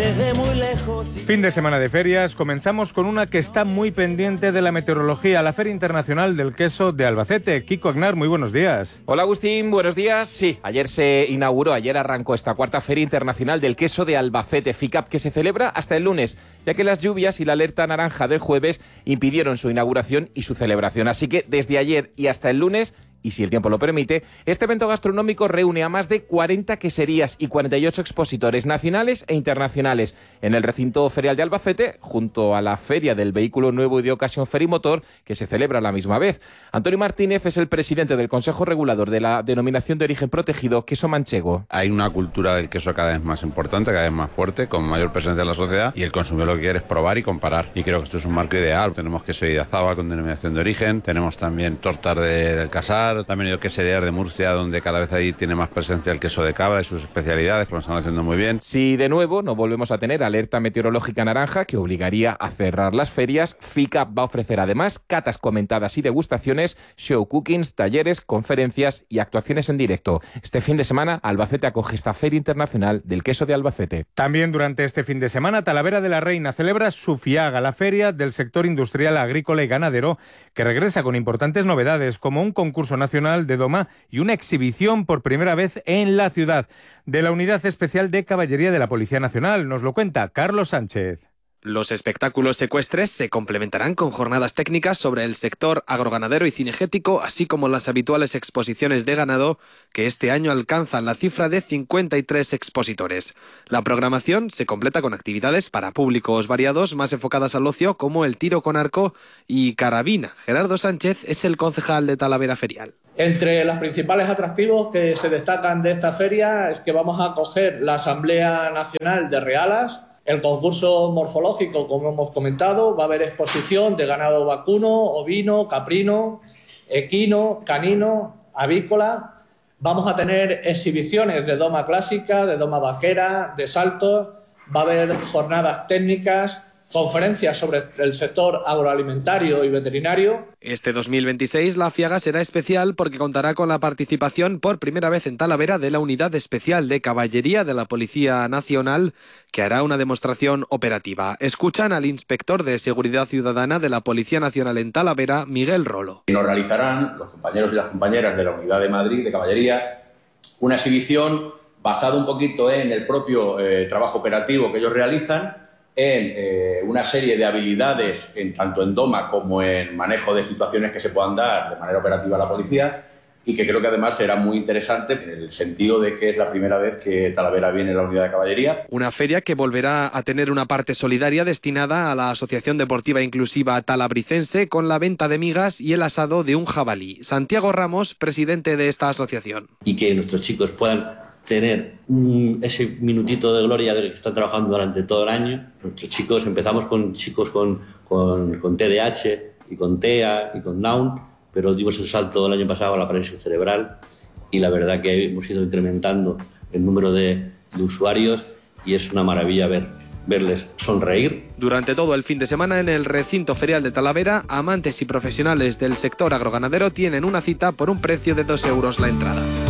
desde muy lejos. Fin de semana de ferias, comenzamos con una que está muy pendiente de la meteorología, la Feria Internacional del Queso de Albacete. Kiko Agnar, muy buenos días. Hola Agustín, buenos días. Sí, ayer arrancó esta cuarta Feria Internacional del Queso de Albacete, FICAP, que se celebra hasta el lunes, ya que las lluvias y la alerta naranja del jueves impidieron su inauguración y su celebración. Así que desde ayer y hasta el lunes, y si el tiempo lo permite, este evento gastronómico reúne a más de 40 queserías y 48 expositores nacionales e internacionales en el recinto ferial de Albacete, junto a la Feria del Vehículo Nuevo y de Ocasión Ferimotor, que se celebra a la misma vez. Antonio Martínez es el presidente del Consejo Regulador de la Denominación de Origen Protegido Queso Manchego. Hay una cultura del queso cada vez más importante, cada vez más fuerte, con mayor presencia en la sociedad, y el consumidor lo que quiere es probar y comparar. Y creo que esto es un marco ideal. Tenemos queso de Idiazábal con denominación de origen, tenemos también tortas del Casar, también hay queserías de Murcia, donde cada vez ahí tiene más presencia el queso de cabra y sus especialidades, que lo están haciendo muy bien. Si de nuevo no volvemos a tener alerta meteorológica naranja que obligaría a cerrar las ferias, FICAP va a ofrecer además catas comentadas y degustaciones, show cookings, talleres, conferencias y actuaciones en directo. Este fin de semana Albacete acoge esta Feria Internacional del Queso de Albacete. También durante este fin de semana Talavera de la Reina celebra su FIAGA, la Feria del Sector Industrial, Agrícola y Ganadero, que regresa con importantes novedades como un concurso nacional de doma y una exhibición por primera vez en la ciudad de la Unidad Especial de Caballería de la Policía Nacional. Nos lo cuenta Carlos Sánchez. Los espectáculos ecuestres se complementarán con jornadas técnicas sobre el sector agroganadero y cinegético, así como las habituales exposiciones de ganado, que este año alcanzan la cifra de 53 expositores. La programación se completa con actividades para públicos variados, más enfocadas al ocio, como el tiro con arco y carabina. Gerardo Sánchez es el concejal de Talavera Ferial. Entre los principales atractivos que se destacan de esta feria es que vamos a acoger la Asamblea Nacional de Realas, el concurso morfológico, como hemos comentado, va a haber exposición de ganado vacuno, ovino, caprino, equino, canino, avícola. Vamos a tener exhibiciones de doma clásica, de doma vaquera, de saltos. Va a haber jornadas técnicas, conferencias sobre el sector agroalimentario y veterinario. Este 2026 la FIAGA será especial porque contará con la participación por primera vez en Talavera de la Unidad Especial de Caballería de la Policía Nacional, que hará una demostración operativa. Escuchan al inspector de Seguridad Ciudadana de la Policía Nacional en Talavera, Miguel Rolo. Nos realizarán los compañeros y las compañeras de la Unidad de Madrid de Caballería una exhibición basada un poquito en el propio trabajo operativo que ellos realizan, en una serie de habilidades, tanto en doma como en manejo de situaciones que se puedan dar de manera operativa a la policía, y que creo que además será muy interesante en el sentido de que es la primera vez que Talavera viene a la Unidad de Caballería. Una feria que volverá a tener una parte solidaria destinada a la Asociación Deportiva Inclusiva Talabricense, con la venta de migas y el asado de un jabalí. Santiago Ramos, presidente de esta asociación. Y que nuestros chicos puedan tener ese minutito de gloria de que están trabajando durante todo el año. Nuestros chicos, empezamos con chicos con TDAH y con TEA y con Down, pero dimos el salto el año pasado a la parálisis cerebral y la verdad que hemos ido incrementando el número de usuarios y es una maravilla verles sonreír. Durante todo el fin de semana en el recinto ferial de Talavera, amantes y profesionales del sector agroganadero tienen una cita por un precio de 2 euros la entrada.